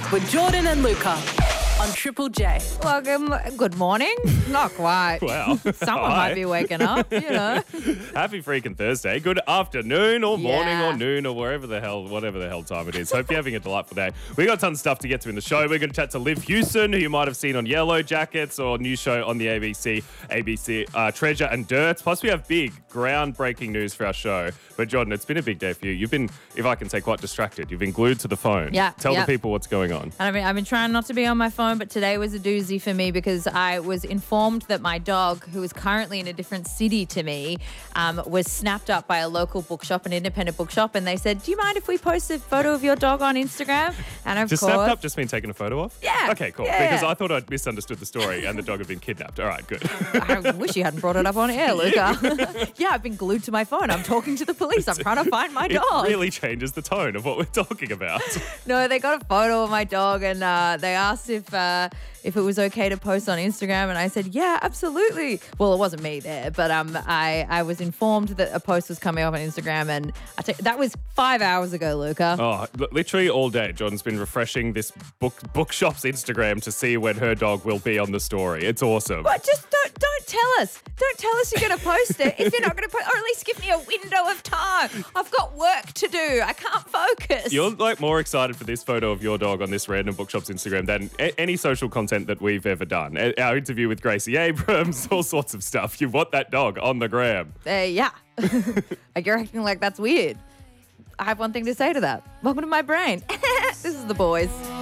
with Jordan and Luca on Triple J. Welcome. Good morning. Not quite. Wow. Someone Hi. might be waking up, Happy freaking Thursday. Good afternoon or morning Yeah. or noon or whatever the hell time it is. Hope you're having a delightful day. We got tons of stuff to get to in the show. We're going to chat to Liv Hewson, who you might have seen on Yellow Jackets or new show on the ABC Treasure and Dirt. Plus we have big groundbreaking news for our show. But Jordan, it's been a big day for you. You've been, if I can say, quite distracted. You've been glued to the phone. Yeah, Tell yeah. the people what's going on. And I've been trying not to be on my phone, but today was a doozy for me because I was informed that my dog, who is currently in a different city to me, was snapped up by a local bookshop, an independent bookshop, and they said, "Do you mind if we post a photo of your dog on Instagram?" And of Just course, snapped up, just been taken a photo of? Yeah. Okay, cool. Yeah. Because I thought I'd misunderstood the story and the dog had been kidnapped. All right, good. I wish you hadn't brought it up on air, Luca. Yeah, I've been glued to my phone. I'm talking to the police. I'm trying to find my It dog. really changes the tone of what we're talking about. No, they got a photo of my dog and they asked if it was okay to post on Instagram, and I said, yeah, absolutely. Well, it wasn't me there, but I was informed that a post was coming up on Instagram, and that was 5 hours ago, Luca. Oh, literally all day, Jordan's been refreshing this bookshop's Instagram to see when her dog will be on the story. It's awesome. But just don't tell us. Don't tell us you're going to post it if you're not going to post, or at least give me a window of time. I've got work to do. I can't focus. You're like more excited for this photo of your dog on this random bookshop's Instagram than any social content that we've ever done. Our interview with Gracie Abrams, all sorts of stuff. You want that dog on the gram. Yeah. Like, you're acting like that's weird. I have one thing to say to that. Welcome to my brain. This is The Boys.